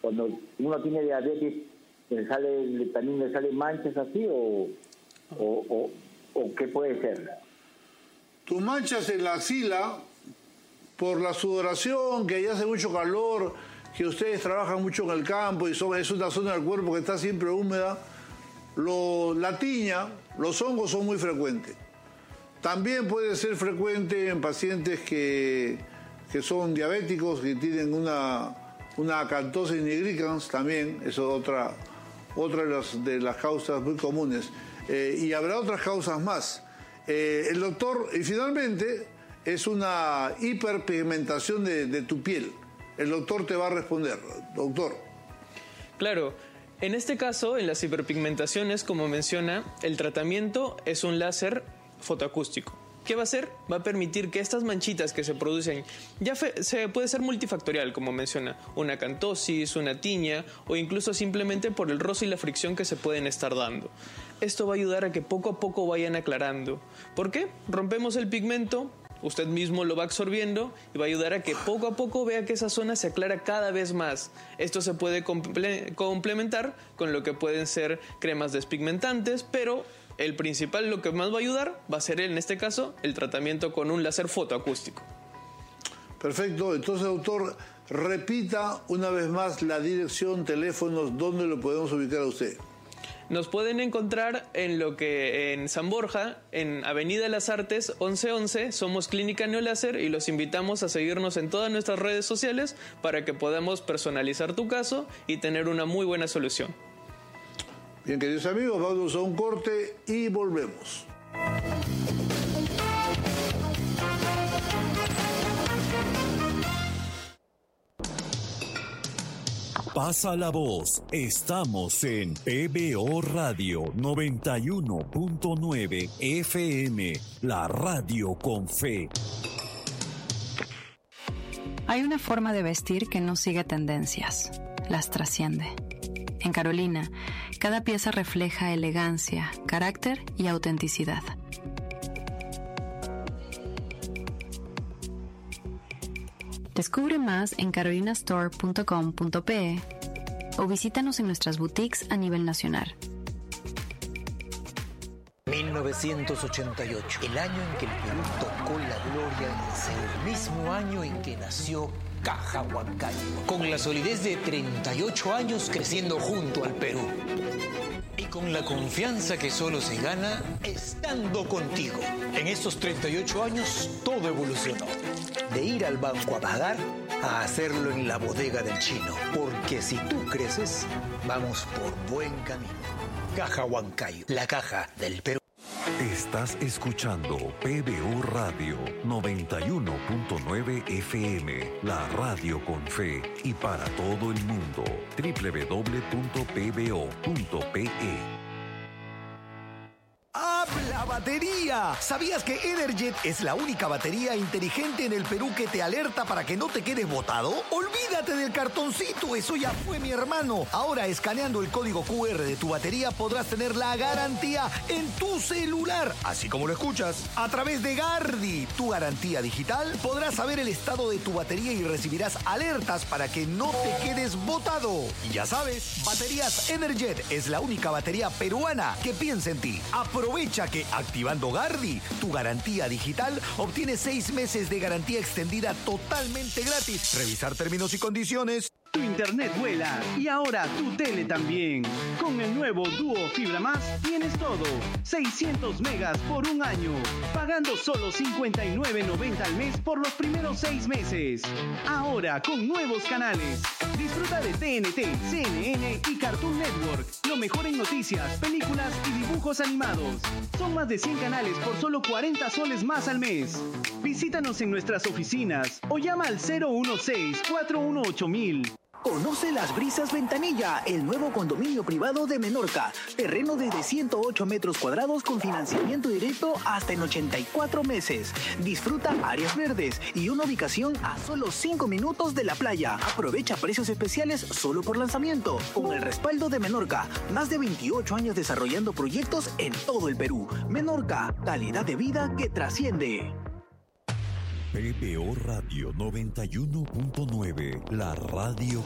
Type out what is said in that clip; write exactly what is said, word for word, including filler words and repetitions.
cuando uno tiene diabetes, ¿le sale, también le salen manchas así o, o, o, o qué puede ser? Tus manchas en la axila, por la sudoración, que allá hace mucho calor, que ustedes trabajan mucho en el campo y son, es una zona del cuerpo que está siempre húmeda, lo, la tiña, los hongos son muy frecuentes. También puede ser frecuente en pacientes que, que son diabéticos, que tienen una, una acantosis nigricans también, eso es otra, otra de, las, de las causas muy comunes. Eh, y habrá otras causas más. Eh, el doctor, y finalmente, es una hiperpigmentación de, de tu piel. El doctor te va a responder. Doctor. Claro. En este caso, en las hiperpigmentaciones, como menciona, el tratamiento es un láser fotoacústico. ¿Qué va a hacer? Va a permitir que estas manchitas que se producen, ya fe, se puede ser multifactorial, como menciona, una acantosis, una tiña, o incluso simplemente por el roce y la fricción que se pueden estar dando. Esto va a ayudar a que poco a poco vayan aclarando. ¿Por qué? Rompemos el pigmento, usted mismo lo va absorbiendo y va a ayudar a que poco a poco vea que esa zona se aclara cada vez más. Esto se puede comple- complementar con lo que pueden ser cremas despigmentantes, pero el principal, lo que más va a ayudar, va a ser en este caso el tratamiento con un láser fotoacústico. Perfecto. Entonces, doctor, repita una vez más la dirección, teléfonos, ¿dónde lo podemos ubicar a usted? Nos pueden encontrar en lo que en San Borja, en Avenida Las Artes once once, somos Clínica Neoláser y los invitamos a seguirnos en todas nuestras redes sociales para que podamos personalizar tu caso y tener una muy buena solución. Bien, queridos amigos, vamos a un corte y volvemos. Pasa la voz, estamos en P B O Radio noventa y uno punto nueve F M, la radio con fe. Hay una forma de vestir que no sigue tendencias, las trasciende. En Carolina, cada pieza refleja elegancia, carácter y autenticidad. Descubre más en carolina store punto com punto pe o visítanos en nuestras boutiques a nivel nacional. mil novecientos ochenta y ocho, el año en que el Perú tocó la gloria en el mismo año en que nació Caja Huancayo, con la solidez de treinta y ocho años creciendo junto al Perú. Y con la confianza que solo se gana estando contigo. En estos treinta y ocho años todo evolucionó. De ir al banco a pagar a hacerlo en la bodega del chino. Porque si tú creces, vamos por buen camino. Caja Huancayo, la caja del Perú. Estás escuchando P B O Radio noventa y uno punto nueve F M, la radio con fe y para todo el mundo. doble u doble u doble u punto p b o punto p e. ¡Habla batería! ¿Sabías que Energet es la única batería inteligente en el Perú que te alerta para que no te quedes botado? Olvídate del cartoncito, eso ya fue, mi hermano. Ahora, escaneando el código cu erre de tu batería, podrás tener la garantía en tu celular, así como lo escuchas. A través de Gardi, tu garantía digital, podrás saber el estado de tu batería y recibirás alertas para que no te quedes botado. Y ya sabes, Baterías Energet es la única batería peruana que piensa en ti. Aprovecha que activando Gardi, tu garantía digital, obtienes seis meses de garantía extendida totalmente gratis. Revisar términos y condiciones. Tu internet vuela y ahora tu tele también. Con el nuevo Duo Fibra Más tienes todo. seiscientos megas por un año. Pagando solo cincuenta y nueve noventa al mes por los primeros seis meses. Ahora con nuevos canales. Disfruta de T N T, C N N y Cartoon Network. Lo mejor en noticias, películas y dibujos animados. Son más de cien canales por solo cuarenta soles más al mes. Visítanos en nuestras oficinas o llama al cero uno seis, cuatro uno ocho mil. Conoce Las Brisas Ventanilla, el nuevo condominio privado de Menorca. Terreno desde ciento ocho metros cuadrados con financiamiento directo hasta en ochenta y cuatro meses. Disfruta áreas verdes y una ubicación a solo cinco minutos de la playa. Aprovecha precios especiales solo por lanzamiento. Con el respaldo de Menorca, más de veintiocho años desarrollando proyectos en todo el Perú. Menorca, calidad de vida que trasciende. P B O Radio noventa y uno punto nueve, la radio